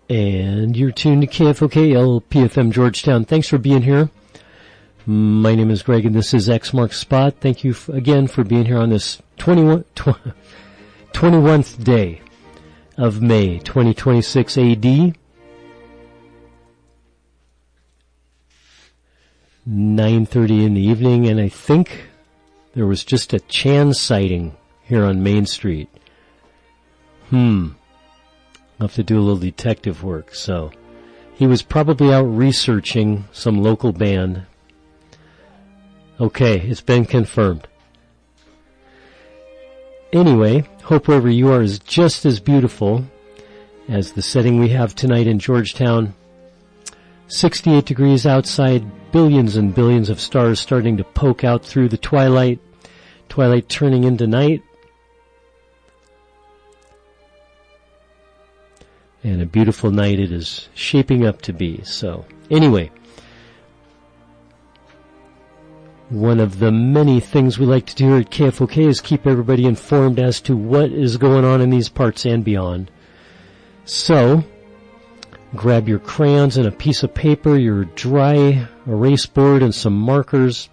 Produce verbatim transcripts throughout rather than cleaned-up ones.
And you're tuned to K F O K L P F M Georgetown. Thanks for being here. My name is Greg and this is X Marks Spot. Thank you f- again for being here on this twenty-one, tw- twenty-first day of May twenty twenty-six A D. nine thirty in the evening, and I think there was just a Chan sighting here on Main Street. Hmm. I'll have to do a little detective work. So he was probably out researching some local band. Okay, it's been confirmed. Anyway, hope wherever you are is just as beautiful as the setting we have tonight in Georgetown. sixty-eight degrees outside, billions and billions of stars starting to poke out through the twilight. Twilight turning into night. And a beautiful night it is shaping up to be. So, anyway, one of the many things we like to do here at K F O K is keep everybody informed as to what is going on in these parts and beyond. So, grab your crayons and a piece of paper, your dry erase board and some markers,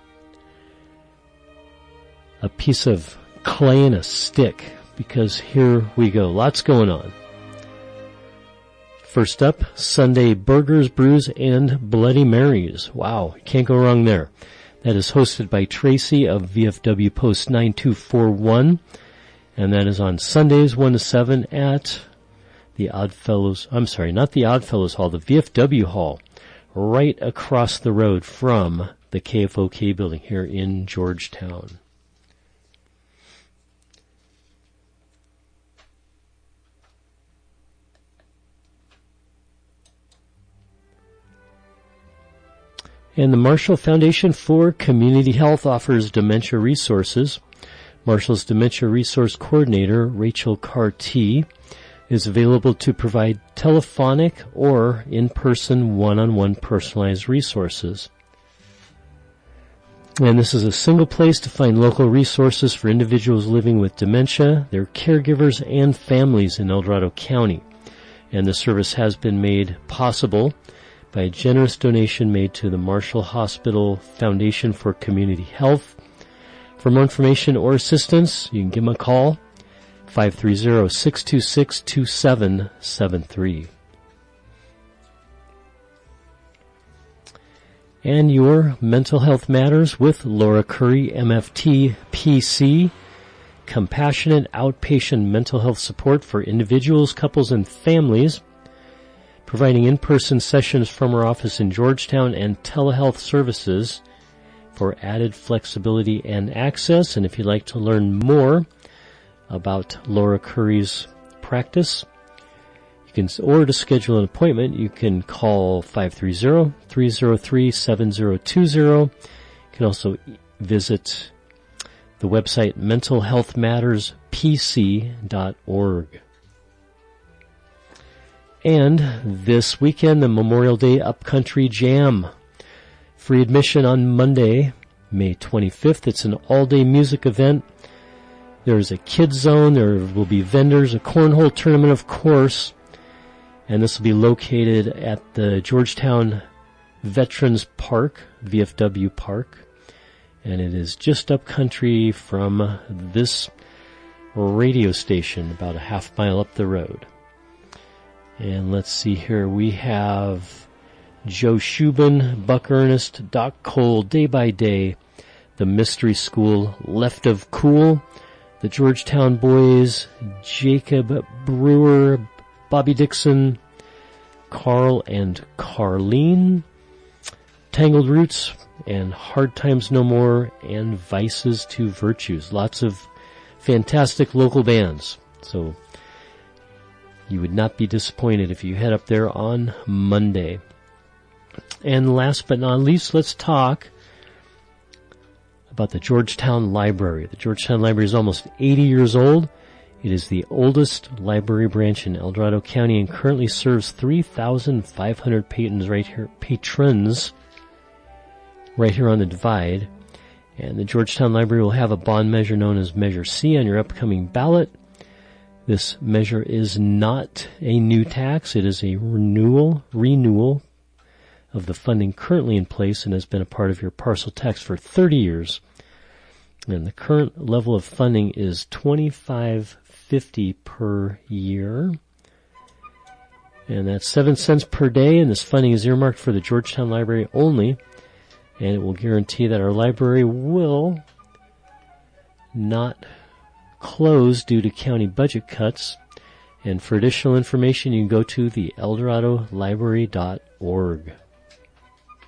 a piece of clay and a stick, because here we go. Lots going on. First up, Sunday Burgers, Brews, and Bloody Marys. Wow, can't go wrong there. That is hosted by Tracy of V F W Post nine two four one, and that is on Sundays one to seven at the Oddfellows, I'm sorry, not the Oddfellows Hall, the V F W Hall, right across the road from the K F O K building here in Georgetown. And the Marshall Foundation for Community Health offers dementia resources. Marshall's Dementia Resource Coordinator, Rachel Carty, is available to provide telephonic or in-person one-on-one personalized resources. And this is a single place to find local resources for individuals living with dementia, their caregivers, and families in El Dorado County. And the service has been made possible by a generous donation made to the Marshall Hospital Foundation for Community Health. For more information or assistance, you can give them a call, five three zero, six two six, two seven seven three. And your Mental Health Matters with Laura Curry, M F T, P C, compassionate outpatient mental health support for individuals, couples, and families, providing in-person sessions from our office in Georgetown and telehealth services for added flexibility and access. And if you'd like to learn more about Laura Curry's practice, you can, or to schedule an appointment, you can call five three zero, three zero three, seven zero two zero. You can also visit the website mental health matters p c dot org. And this weekend, the Memorial Day Upcountry Jam. Free admission on Monday, May twenty-fifth. It's an all-day music event. There's a kids zone. There will be vendors, a cornhole tournament, of course. And this will be located at the Georgetown Veterans Park, V F W Park. And it is just upcountry from this radio station, about a half mile up the road. And let's see here, we have Joe Shubin, Buck Ernest, Doc Cole, Day by Day, the Mystery School, Left of Cool, the Georgetown Boys, Jacob Brewer, Bobby Dixon, Carl and Carlene, Tangled Roots, and Hard Times No More, and Vices to Virtues. Lots of fantastic local bands. So you would not be disappointed if you head up there on Monday. And last but not least, let's talk about the Georgetown Library. The Georgetown Library is almost eighty years old. It is the oldest library branch in El Dorado County and currently serves three thousand five hundred patrons right here, patrons right here on the Divide. And the Georgetown Library will have a bond measure known as Measure C on your upcoming ballot. This measure is not a new tax. It is a renewal, renewal of the funding currently in place and has been a part of your parcel tax for thirty years. And the current level of funding is twenty-five fifty per year. And that's seven cents per day, and this funding is earmarked for the Georgetown Library only, and it will guarantee that our library will not close due to county budget cuts. And for additional information, you can go to the eldorado library dot org.